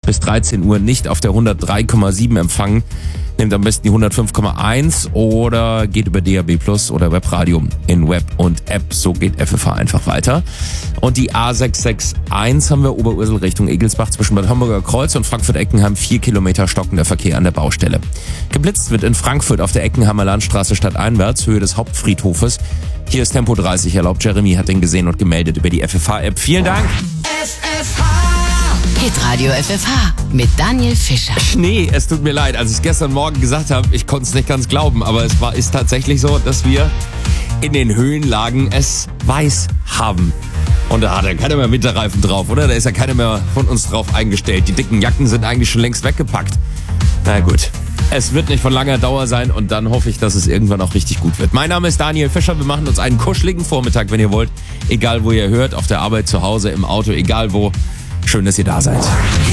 bis 13 Uhr nicht auf der 103,7 empfangen, nehmt am besten die 105,1 oder geht über DAB+ oder Webradio in Web und App. So geht FFH einfach weiter. Und die A661 haben wir Oberursel Richtung Egelsbach zwischen Bad Homburger Kreuz und Frankfurt-Eckenheim 4 Kilometer stockender Verkehr an der Baustelle. Geblitzt wird in Frankfurt auf der Eckenheimer Landstraße stadteinwärts, Höhe des Hauptfriedhofes. Hier ist Tempo 30 erlaubt. Jeremy hat den gesehen und gemeldet über die FFH-App. Vielen Dank. Hitradio FFH mit Daniel Fischer. Schnee, es tut mir leid. Als ich gestern Morgen gesagt habe, ich konnte es nicht ganz glauben, aber ist tatsächlich so, dass wir in den Höhenlagen es weiß haben. Und da hat ja keiner mehr Winterreifen drauf, oder? Da ist ja keiner mehr von uns drauf eingestellt. Die dicken Jacken sind eigentlich schon längst weggepackt. Na gut, es wird nicht von langer Dauer sein und dann hoffe ich, dass es irgendwann auch richtig gut wird. Mein Name ist Daniel Fischer. Wir machen uns einen kuscheligen Vormittag, wenn ihr wollt. Egal, wo ihr hört, auf der Arbeit, zu Hause, im Auto, egal wo. Schön, dass ihr da seid.